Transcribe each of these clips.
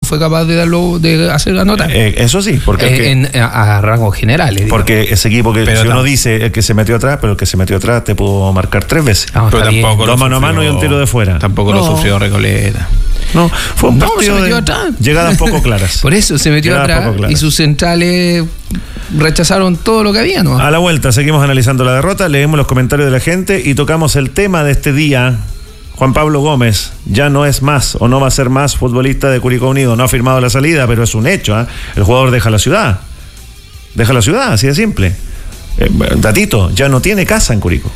fue capaz de hacer anotar. Eso sí, porque a rangos generales. Porque digamos. ese equipo que si uno dice el que se metió atrás, pero el que se metió atrás te pudo marcar 3 veces. No, pero tampoco 2 mano a mano y un tiro de fuera. Tampoco lo sufrió Recoleta. No, fue un partido se metió de atrás. Llegadas poco claras. Por eso se metió atrás y sus centrales rechazaron todo lo que había, ¿no? A la vuelta seguimos analizando la derrota, leemos los comentarios de la gente y tocamos el tema de este día. Juan Pablo Gómez ya no es más o no va a ser más futbolista de Curicó Unido. No ha firmado la salida, pero es un hecho, ¿eh? El jugador deja la ciudad. Deja la ciudad, así de simple. Datito, ya no tiene casa en Curicó.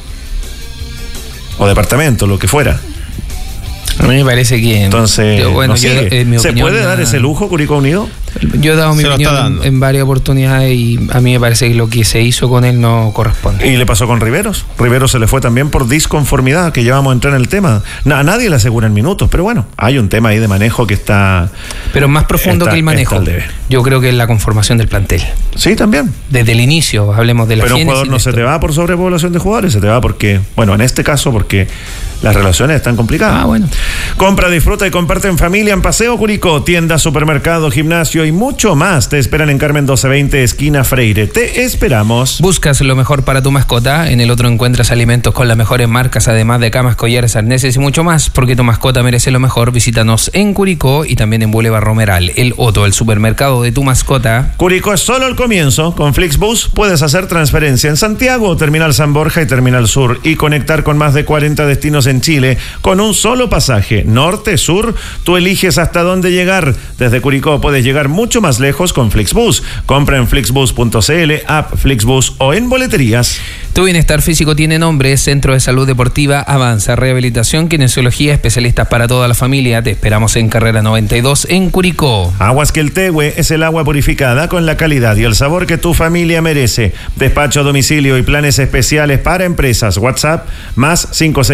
O departamento, lo que fuera. A mí me parece que... Entonces, ¿se opinión, puede dar ese lujo Curicó Unido? Yo he dado mi opinión en varias oportunidades y a mí me parece que lo que se hizo con él no corresponde. ¿Y le pasó con Riveros? Riveros se le fue también por disconformidad, que ya vamos a entrar en el tema. A nadie le aseguran minutos, pero bueno, hay un tema ahí de manejo que está... Pero más profundo que el manejo, yo creo que es la conformación del plantel. Sí, también. Desde el inicio, hablemos de la Pero un jugador no se te va por sobrepoblación de jugadores, se te va porque, bueno, en este caso porque las relaciones están complicadas. Bueno. Compra, disfruta y comparte en familia en Paseo Curicó, tienda, supermercado, gimnasio y mucho más. Te esperan en Carmen 1220, esquina Freire. Te esperamos. ¿Buscas lo mejor para tu mascota? En el otro encuentras alimentos con las mejores marcas, además de camas, collares, arneses y mucho más, porque tu mascota merece lo mejor. Visítanos en Curicó y también en Boulevard Romeral. El Otto, el supermercado de tu mascota. Curicó es solo el comienzo. Con Flixbus puedes hacer transferencia en Santiago, Terminal San Borja y Terminal Sur y conectar con más de 40 destinos en Chile con un solo pasaje. Norte, sur, tú eliges hasta dónde llegar. Desde Curicó puedes llegar mucho más lejos con Flixbus. Compra en flixbus.cl, app Flixbus o en boleterías. Tu bienestar físico tiene nombre. Centro de Salud Deportiva Avanza. Rehabilitación, kinesiología, especialistas para toda la familia. Te esperamos en Carrera 92 en Curicó. Aguas Queltehue es el agua purificada con la calidad y el sabor que tu familia merece. Despacho a domicilio y planes especiales para empresas. WhatsApp más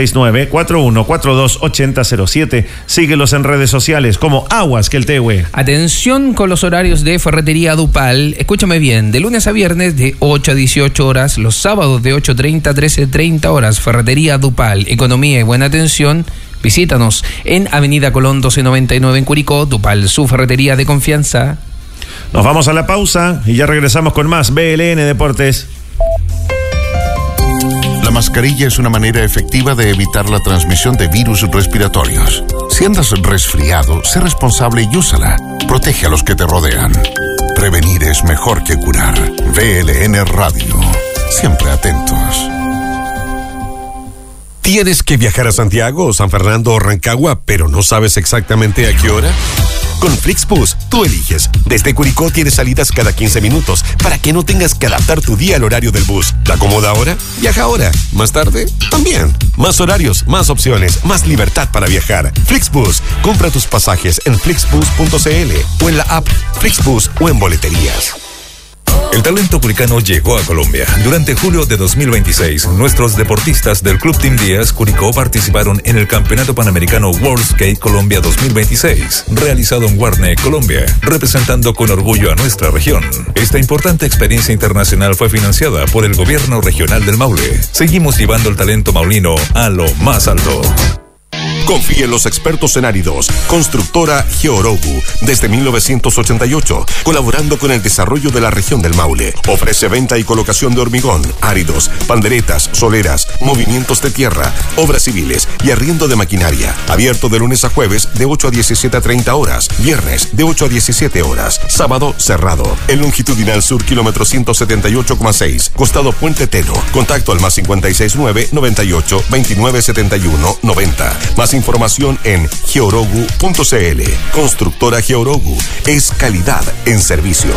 569-4142-8007. Síguelos en redes sociales como Aguas Queltehue. Atención con los horarios de Ferretería Dupal. Escúchame bien, de lunes a viernes de 8 a 18 horas, los sábados de 8:30 a 13:30 horas. Ferretería Dupal, economía y buena atención. Visítanos en Avenida Colón 1299 en Curicó. Dupal, su ferretería de confianza. Nos vamos a la pausa y ya regresamos con más BLN Deportes. La mascarilla es una manera efectiva de evitar la transmisión de virus respiratorios. Si andas resfriado, sé responsable y úsala. Protege a los que te rodean. Prevenir es mejor que curar. BLN Radio. Siempre atentos. ¿Tienes que viajar a Santiago o San Fernando o Rancagua, pero no sabes exactamente a qué hora? Con Flixbus, tú eliges. Desde Curicó tienes salidas cada 15 minutos para que no tengas que adaptar tu día al horario del bus. ¿Te acomoda ahora? Viaja ahora. ¿Más tarde? También. Más horarios, más opciones, más libertad para viajar. Flixbus. Compra tus pasajes en flixbus.cl o en la app Flixbus o en boleterías. El talento curicano llegó a Colombia. Durante julio de 2026, nuestros deportistas del Club Team Díaz Curicó participaron en el Campeonato Panamericano World Skate Colombia 2026, realizado en Guarne, Colombia, representando con orgullo a nuestra región. Esta importante experiencia internacional fue financiada por el Gobierno Regional del Maule. Seguimos llevando el talento maulino a lo más alto. Confía en los expertos en áridos. Constructora Georogu, desde 1988, colaborando con el desarrollo de la región del Maule. Ofrece venta y colocación de hormigón, áridos, panderetas, soleras, movimientos de tierra, obras civiles y arriendo de maquinaria. Abierto de lunes a jueves de 8 a 17:30 horas, viernes de 8 a 17 horas, sábado cerrado. En longitudinal sur, kilómetro 178,6, costado Puente Teno. Contacto al más 569-98 29 71 90. Más información en georogu.cl. Constructora Georogu es calidad en servicios.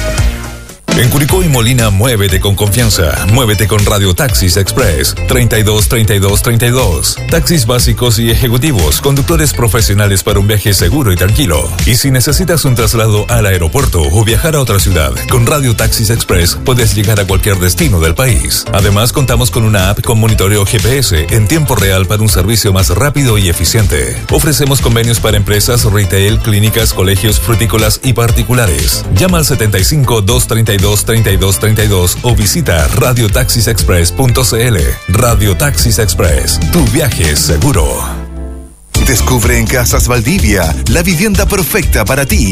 En Curicó y Molina, muévete con confianza. Muévete con Radio Taxis Express 32 32 32. Taxis básicos y ejecutivos, conductores profesionales para un viaje seguro y tranquilo. Y si necesitas un traslado al aeropuerto o viajar a otra ciudad, con Radio Taxis Express puedes llegar a cualquier destino del país. Además, contamos con una app con monitoreo GPS en tiempo real para un servicio más rápido y eficiente. Ofrecemos convenios para empresas, retail, clínicas, colegios, frutícolas y particulares. Llama al 75 232 32 32 o visita radiotaxisexpress.cl. Radio Taxis Express, tu viaje es seguro. Descubre en Casas Valdivia la vivienda perfecta para ti.